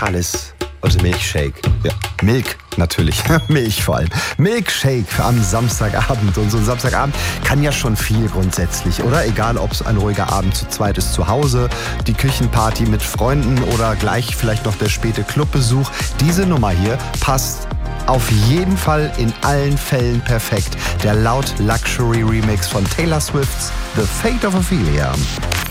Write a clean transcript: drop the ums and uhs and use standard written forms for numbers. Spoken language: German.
Talis und Milkshake. Ja, Milk natürlich. Milch vor allem. Milkshake am Samstagabend. Und so ein Samstagabend kann ja schon viel grundsätzlich, oder? Egal, ob es ein ruhiger Abend zu zweit ist zu Hause, die Küchenparty mit Freunden oder gleich vielleicht noch der späte Clubbesuch. Diese Nummer hier passt auf jeden Fall in allen Fällen perfekt. Der Loud Luxury Remix von Taylor Swift's The Fate of Ophelia.